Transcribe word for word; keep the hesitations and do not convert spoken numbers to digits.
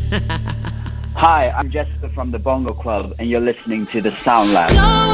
Hi, I'm Jessica from the Bongo Club, and you're listening to the Sound Lab.